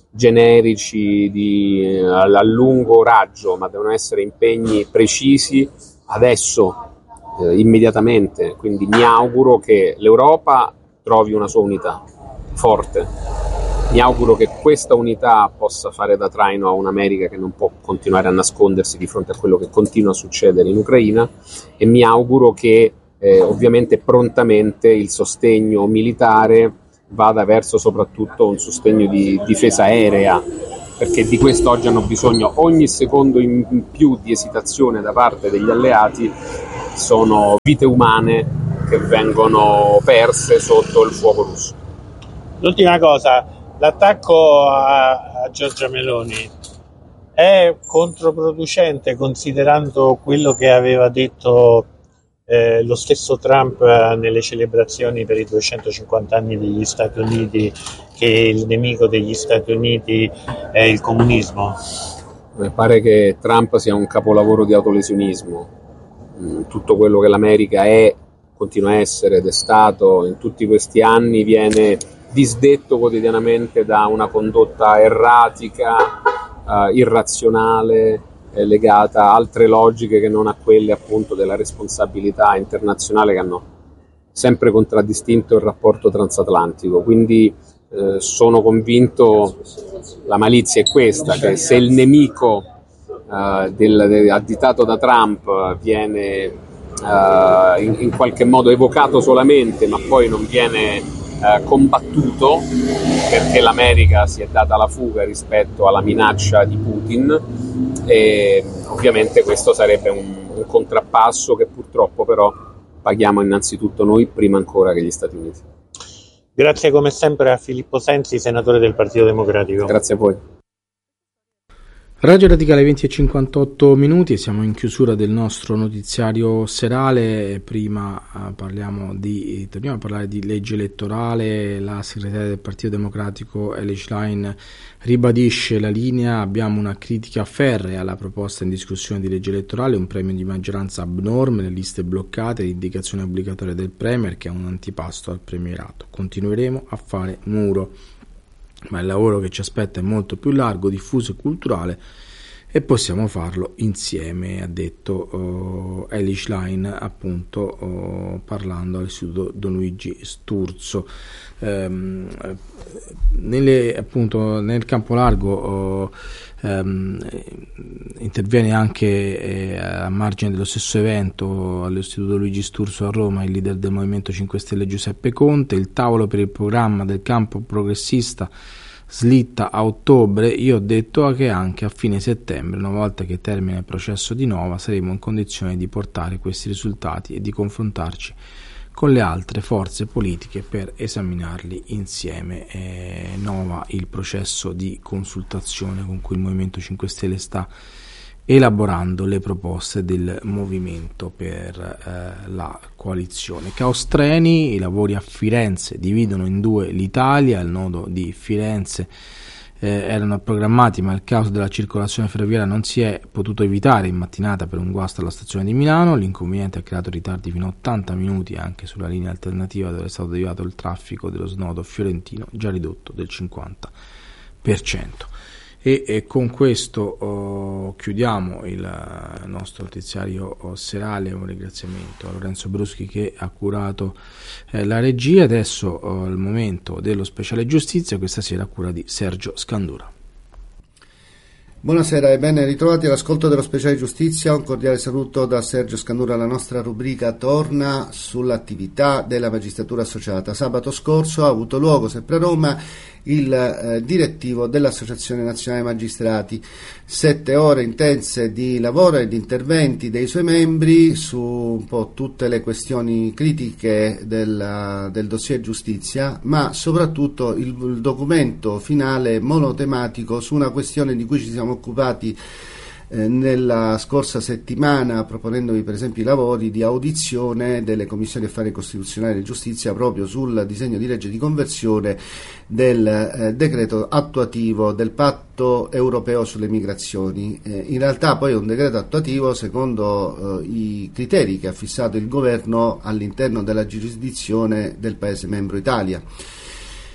generici di, eh, a lungo raggio, ma devono essere impegni precisi adesso, eh, immediatamente. Quindi mi auguro che l'Europa trovi una sua unità forte. Mi auguro che questa unità possa fare da traino a un'America che non può continuare a nascondersi di fronte a quello che continua a succedere in Ucraina, e mi auguro che eh, ovviamente prontamente il sostegno militare vada verso soprattutto un sostegno di difesa aerea, perché di questo oggi hanno bisogno. Ogni secondo in più di esitazione da parte degli alleati sono vite umane che vengono perse sotto il fuoco russo. L'ultima cosa, l'attacco a, a Giorgia Meloni è controproducente considerando quello che aveva detto Eh, lo stesso Trump eh, nelle celebrazioni per i duecentocinquanta anni degli Stati Uniti, che il nemico degli Stati Uniti è il comunismo? Mi pare che Trump sia un capolavoro di autolesionismo. Mm, tutto quello che l'America è, continua a essere ed è stato in tutti questi anni, viene disdetto quotidianamente da una condotta erratica, eh, irrazionale, legata a altre logiche che non a quelle appunto della responsabilità internazionale, che hanno sempre contraddistinto il rapporto transatlantico. Quindi eh, sono convinto, la malizia è questa, che se il nemico eh, del, del, additato da Trump viene eh, in, in qualche modo evocato solamente, ma poi non viene eh, combattuto, perché l'America si è data la fuga rispetto alla minaccia di Putin, e ovviamente questo sarebbe un, un contrappasso che purtroppo però paghiamo innanzitutto noi, prima ancora che gli Stati Uniti. Grazie come sempre a Filippo Sensi, senatore del Partito Democratico. Grazie a voi. Radio Radicale venti e cinquantotto minuti, siamo in chiusura del nostro notiziario serale. Prima uh, parliamo di, torniamo a parlare di legge elettorale. La segretaria del Partito Democratico Elly Schlein ribadisce la linea: abbiamo una critica ferrea alla proposta in discussione di legge elettorale, un premio di maggioranza abnorme, le liste bloccate, l'indicazione obbligatoria del premier che è un antipasto al premierato. Continueremo a fare muro, ma il lavoro che ci aspetta è molto più largo, diffuso e culturale, e possiamo farlo insieme, ha detto uh, Elly Schlein, appunto uh, parlando all'Istituto Don Luigi Sturzo. Um, nelle, appunto, nel campo largo uh, um, interviene anche eh, a margine dello stesso evento all'Istituto Luigi Sturzo a Roma il leader del Movimento cinque Stelle Giuseppe Conte. Il tavolo per il programma del campo progressista slitta a ottobre. Io ho detto che anche a fine settembre, una volta che termina il processo di Nova, saremo in condizione di portare questi risultati e di confrontarci con le altre forze politiche per esaminarli insieme. Eh, Nova, il processo di consultazione con cui il Movimento cinque Stelle sta elaborando le proposte del movimento per eh, la coalizione. Caos treni, i lavori a Firenze dividono in due l'Italia. Il nodo di Firenze eh, erano programmati, ma il caos della circolazione ferroviaria non si è potuto evitare in mattinata per un guasto alla stazione di Milano. L'inconveniente ha creato ritardi fino a ottanta minuti anche sulla linea alternativa, dove è stato deviato il traffico dello snodo fiorentino, già ridotto del cinquanta per cento. E, e con questo oh, chiudiamo il nostro notiziario oh, serale. Un ringraziamento a Lorenzo Bruschi che ha curato eh, la regia. Adesso oh, il momento dello speciale giustizia, questa sera a cura di Sergio Scandura. Buonasera e ben ritrovati all'ascolto dello speciale giustizia. Un cordiale saluto da Sergio Scandura. La nostra rubrica torna sull'attività della magistratura associata. Sabato scorso ha avuto luogo, sempre a Roma, il eh, direttivo dell'Associazione Nazionale Magistrati. Sette ore intense di lavoro e di interventi dei suoi membri su un po' tutte le questioni critiche del, del dossier giustizia, ma soprattutto il, il documento finale monotematico su una questione di cui ci siamo occupati eh, nella scorsa settimana, proponendovi per esempio i lavori di audizione delle commissioni affari costituzionali e giustizia proprio sul disegno di legge di conversione del eh, decreto attuativo del patto europeo sulle migrazioni. Eh, in realtà poi è un decreto attuativo secondo eh, i criteri che ha fissato il governo all'interno della giurisdizione del Paese membro Italia.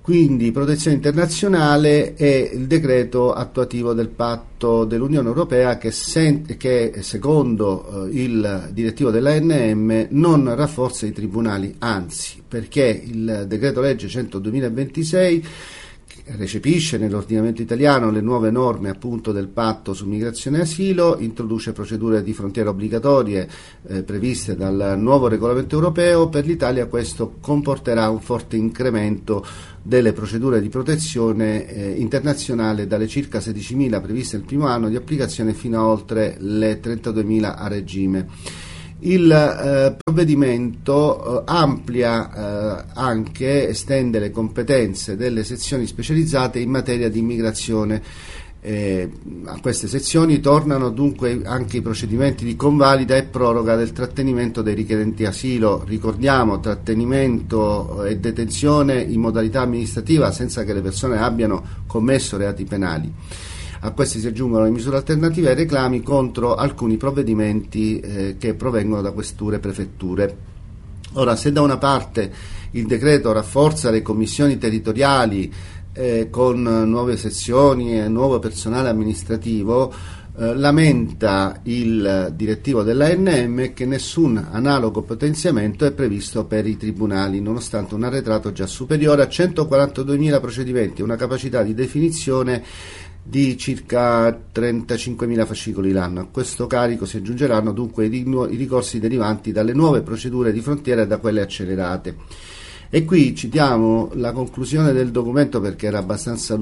quindi protezione internazionale e il decreto attuativo del patto dell'Unione Europea che, sen- che secondo eh, il direttivo dell'A N M non rafforza i tribunali, anzi, perché il decreto legge cento duemilaventisei recepisce nell'ordinamento italiano le nuove norme appunto del patto su migrazione e asilo, introduce procedure di frontiera obbligatorie eh, previste dal nuovo regolamento europeo. Per l'Italia questo comporterà un forte incremento delle procedure di protezione eh, internazionale dalle circa sedicimila previste nel primo anno di applicazione fino a oltre le trentaduemila a regime. Il eh, provvedimento eh, amplia eh, anche, estende le competenze delle sezioni specializzate in materia di immigrazione. Eh, a queste sezioni tornano dunque anche i procedimenti di convalida e proroga del trattenimento dei richiedenti asilo. Ricordiamo, trattenimento e detenzione in modalità amministrativa senza che le persone abbiano commesso reati penali. A questi si aggiungono le misure alternative ai reclami contro alcuni provvedimenti eh, che provengono da questure e prefetture. Ora, se da una parte il decreto rafforza le commissioni territoriali eh, con nuove sezioni e nuovo personale amministrativo, eh, lamenta il direttivo dell'A N M che nessun analogo potenziamento è previsto per i tribunali, nonostante un arretrato già superiore a centoquarantaduemila procedimenti e una capacità di definizione di circa trentacinquemila fascicoli l'anno. A questo carico si aggiungeranno dunque i, i ricorsi derivanti dalle nuove procedure di frontiera e da quelle accelerate. E qui citiamo la conclusione del documento perché era abbastanza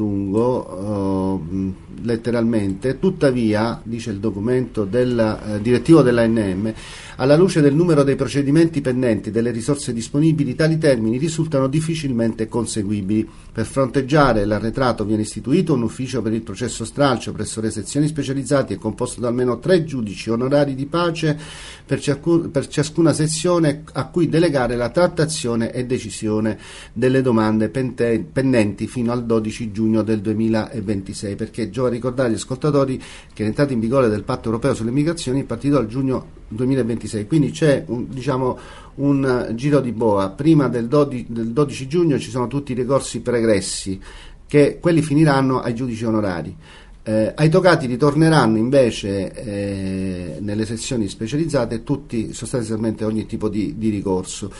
lungo, eh, letteralmente. Tuttavia, dice il documento del eh, direttivo dell'A N M, alla luce del numero dei procedimenti pendenti e delle risorse disponibili, tali termini risultano difficilmente conseguibili. Per fronteggiare l'arretrato viene istituito un ufficio per il processo stralcio presso le sezioni specializzate e composto da almeno tre giudici onorari di pace per, ciascun, per ciascuna sezione, a cui delegare la trattazione e decisione delle domande pente, pendenti fino al dodici giugno del duemilaventisei, perché giova ricordare agli ascoltatori che l'entrata in vigore del patto europeo sulle migrazioni è partito dal giugno duemilaventisei, quindi c'è un, diciamo, un giro di boa. Prima del, dodici, del dodici giugno ci sono tutti i ricorsi pregressi, che quelli finiranno ai giudici onorari. Eh, ai togati ritorneranno invece eh, nelle sezioni specializzate tutti, sostanzialmente ogni tipo di, di ricorso.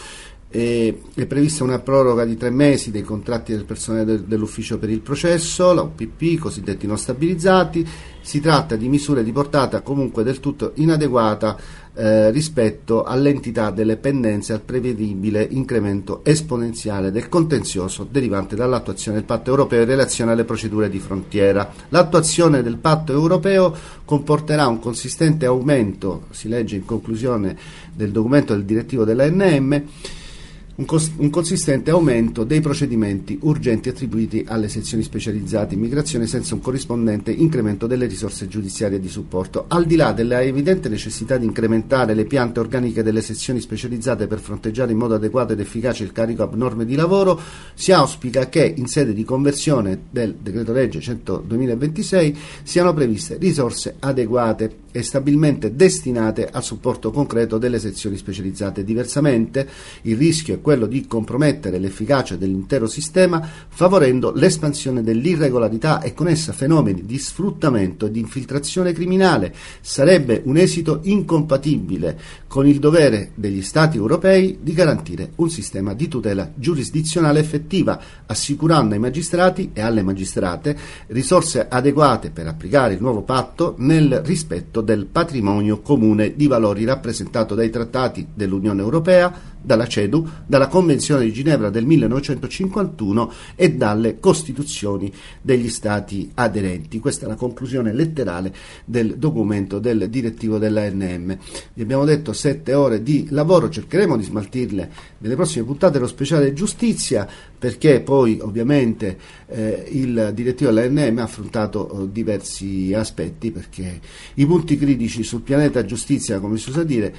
E, è prevista una proroga di tre mesi dei contratti del personale del, dell'ufficio per il processo, la U P P, cosiddetti non stabilizzati. Si tratta di misure di portata comunque del tutto inadeguata eh, rispetto all'entità delle pendenze e al prevedibile incremento esponenziale del contenzioso derivante dall'attuazione del patto europeo in relazione alle procedure di frontiera. L'attuazione del patto europeo comporterà un consistente aumento, si legge in conclusione del documento del direttivo dell'A N M, Un, cos- un consistente aumento dei procedimenti urgenti attribuiti alle sezioni specializzate in migrazione senza un corrispondente incremento delle risorse giudiziarie di supporto. Al di là della evidente necessità di incrementare le piante organiche delle sezioni specializzate per fronteggiare in modo adeguato ed efficace il carico abnorme di lavoro, si auspica che in sede di conversione del decreto legge cento duemilaventisei siano previste risorse adeguate e stabilmente destinate al supporto concreto delle sezioni specializzate. Diversamente il rischio è quello di compromettere l'efficacia dell'intero sistema, favorendo l'espansione dell'irregolarità e con essa fenomeni di sfruttamento e di infiltrazione criminale. Sarebbe un esito incompatibile con il dovere degli Stati europei di garantire un sistema di tutela giurisdizionale effettiva, assicurando ai magistrati e alle magistrate risorse adeguate per applicare il nuovo patto nel rispetto del patrimonio comune di valori rappresentato dai trattati dell'Unione Europea, dalla CEDU, dalla Convenzione di Ginevra del millenovecentocinquantuno e dalle Costituzioni degli Stati aderenti. Questa è la conclusione letterale del documento del direttivo dell'A N M. Vi abbiamo detto sette ore di lavoro, cercheremo di smaltirle nelle prossime puntate dello speciale giustizia, perché poi ovviamente eh, il direttivo dell'A N M ha affrontato eh, diversi aspetti, perché i punti critici sul pianeta giustizia, come si usa dire,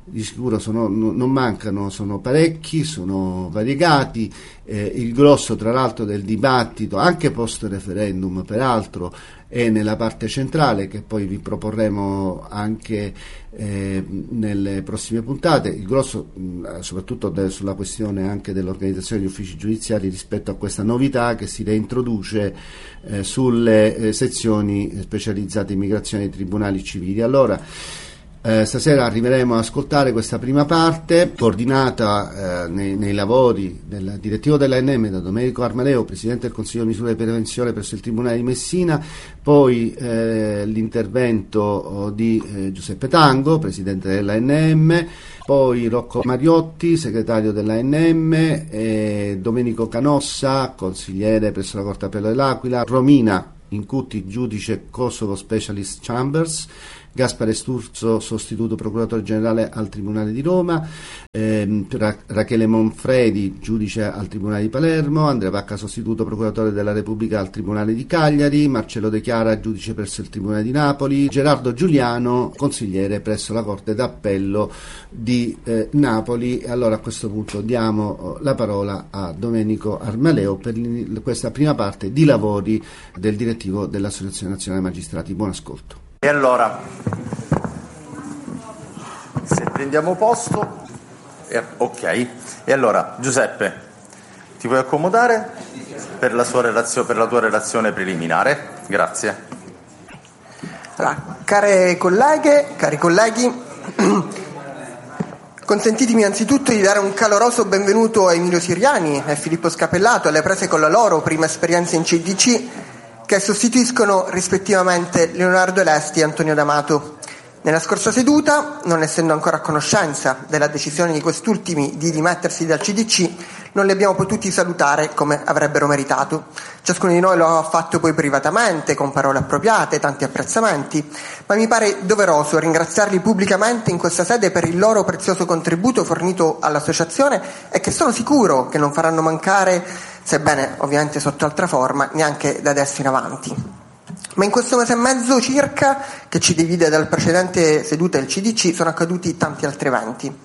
di sicuro sono, non mancano, sono parecchi, sono variegati, eh, il grosso tra l'altro del dibattito, anche post referendum peraltro, è nella parte centrale, che poi vi proporremo anche eh, nelle prossime puntate. Il grosso mh, soprattutto de, sulla questione anche dell'organizzazione degli uffici giudiziari rispetto a questa novità che si reintroduce eh, sulle eh, sezioni specializzate in immigrazione dei tribunali civili. Allora, Eh, stasera arriveremo ad ascoltare questa prima parte coordinata eh, nei, nei lavori del direttivo dell'A N M da Domenico Armaleo, Presidente del Consiglio di Misure di Prevenzione presso il Tribunale di Messina, poi eh, l'intervento oh, di eh, Giuseppe Tango, Presidente dell'A N M, poi Rocco Mariotti, Segretario dell'A N M, eh, Domenico Canossa, Consigliere presso la Corte Appello dell'Aquila, Romina Incutti, Giudice Kosovo Specialist Chambers, Gaspare Sturzo, sostituto procuratore generale al Tribunale di Roma, ehm, Ra- Rachele Monfredi, giudice al Tribunale di Palermo, Andrea Vacca, sostituto procuratore della Repubblica al Tribunale di Cagliari, Marcello De Chiara, giudice presso il Tribunale di Napoli, Gerardo Giuliano, consigliere presso la Corte d'Appello di eh, Napoli. Allora a questo punto diamo la parola a Domenico Armaleo per questa prima parte di lavori del direttivo dell'Associazione Nazionale Magistrati. Buon ascolto. E allora, se prendiamo posto, eh, ok, e allora Giuseppe, ti puoi accomodare per la, sua relazio- per la tua relazione preliminare? Grazie. Allora, care colleghe, cari colleghi, consentitemi innanzitutto di dare un caloroso benvenuto a Emilio Siriani e Filippo Scapellato alle prese con la loro prima esperienza in C D C, che sostituiscono rispettivamente Leonardo Elesti e Antonio D'Amato. Nella scorsa seduta, non essendo ancora a conoscenza della decisione di quest'ultimi di dimettersi dal C D C, non li abbiamo potuti salutare come avrebbero meritato. Ciascuno di noi lo ha fatto poi privatamente, con parole appropriate, tanti apprezzamenti, ma mi pare doveroso ringraziarli pubblicamente in questa sede per il loro prezioso contributo fornito all'associazione e che sono sicuro che non faranno mancare, sebbene ovviamente sotto altra forma, neanche da adesso in avanti. Ma in questo mese e mezzo circa, che ci divide dal precedente seduta del C D C, sono accaduti tanti altri eventi.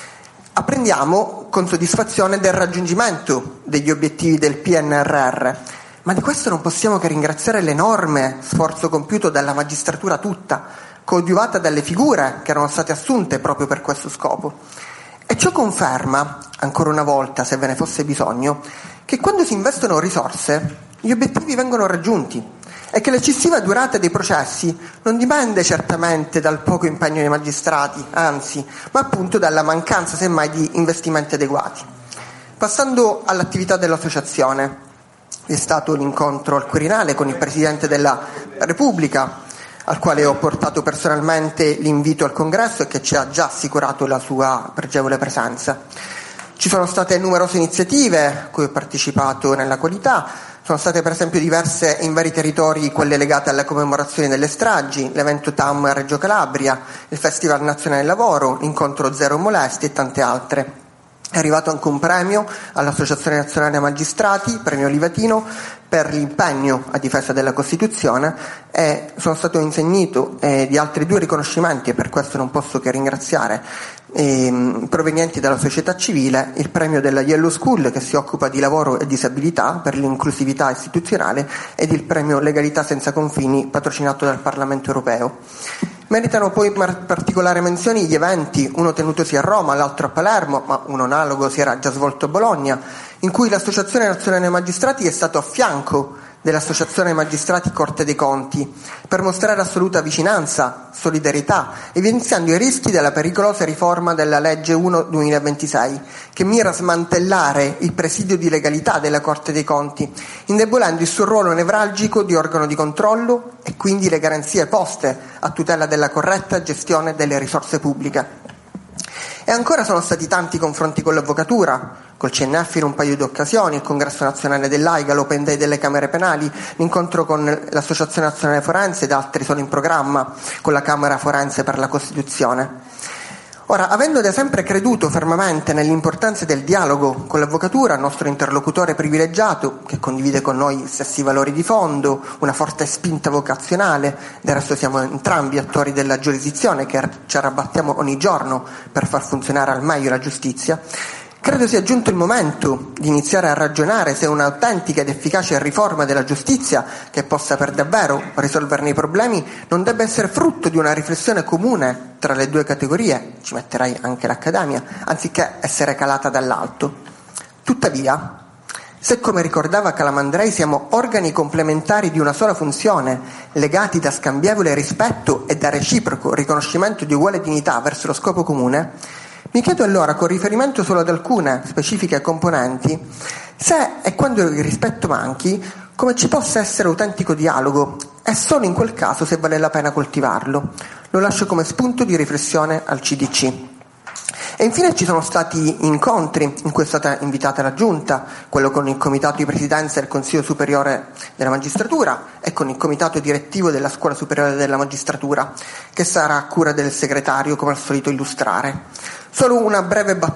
Apprendiamo con soddisfazione del raggiungimento degli obiettivi del P N R R, ma di questo non possiamo che ringraziare l'enorme sforzo compiuto dalla magistratura tutta, coadiuvata dalle figure che erano state assunte proprio per questo scopo. E ciò conferma, ancora una volta, se ve ne fosse bisogno, che quando si investono risorse, gli obiettivi vengono raggiunti e che l'eccessiva durata dei processi non dipende certamente dal poco impegno dei magistrati, anzi, ma appunto dalla mancanza semmai di investimenti adeguati. Passando all'attività dell'associazione, è stato l'incontro al Quirinale con il Presidente della Repubblica, al quale ho portato personalmente l'invito al Congresso e che ci ha già assicurato la sua pregevole presenza. Ci sono state numerose iniziative a cui ho partecipato nella qualità. Sono state per esempio diverse in vari territori quelle legate alle commemorazioni delle stragi, l'evento T A M a Reggio Calabria, il Festival Nazionale del Lavoro, l'incontro Zero Molesti e tante altre. È arrivato anche un premio all'Associazione Nazionale Magistrati, premio Livatino, per l'impegno a difesa della Costituzione, e sono stato insignito eh, di altri due riconoscimenti, e per questo non posso che ringraziare, eh, provenienti dalla società civile, il premio della Yellow School, che si occupa di lavoro e disabilità per l'inclusività istituzionale, ed il premio Legalità Senza Confini, patrocinato dal Parlamento Europeo. Meritano poi particolare menzione gli eventi, uno tenutosi a Roma, l'altro a Palermo, ma uno analogo si era già svolto a Bologna, in cui l'Associazione Nazionale Magistrati è stato a fianco dell'Associazione Magistrati Corte dei Conti per mostrare assoluta vicinanza, solidarietà, evidenziando i rischi della pericolosa riforma della legge uno duemilaventisei, che mira a smantellare il presidio di legalità della Corte dei Conti, indebolendo il suo ruolo nevralgico di organo di controllo e quindi le garanzie poste a tutela della corretta gestione delle risorse pubbliche. E ancora sono stati tanti confronti con l'avvocatura, col C N F in un paio di occasioni, il Congresso Nazionale dell'AIGA, l'Open Day delle Camere Penali, l'incontro con l'Associazione Nazionale Forense ed altri sono in programma con la Camera Forense per la Costituzione. Ora, avendo da sempre creduto fermamente nell'importanza del dialogo con l'avvocatura, nostro interlocutore privilegiato, che condivide con noi stessi valori di fondo, una forte spinta vocazionale, del resto siamo entrambi attori della giurisdizione che ci arrabattiamo ogni giorno per far funzionare al meglio la giustizia, credo sia giunto il momento di iniziare a ragionare se un'autentica ed efficace riforma della giustizia, che possa per davvero risolverne i problemi, non debba essere frutto di una riflessione comune tra le due categorie, ci metterei anche l'accademia, anziché essere calata dall'alto. Tuttavia, se come ricordava Calamandrei siamo organi complementari di una sola funzione, legati da scambievole rispetto e da reciproco riconoscimento di uguale dignità verso lo scopo comune, mi chiedo allora, con riferimento solo ad alcune specifiche componenti, se e quando il rispetto manchi, come ci possa essere autentico dialogo e solo in quel caso se vale la pena coltivarlo. Lo lascio come spunto di riflessione al C D C. E infine ci sono stati incontri in cui è stata invitata la Giunta, quello con il Comitato di Presidenza del Consiglio Superiore della Magistratura e con il Comitato Direttivo della Scuola Superiore della Magistratura, che sarà a cura del segretario, come al solito, illustrare. Solo una breve battuta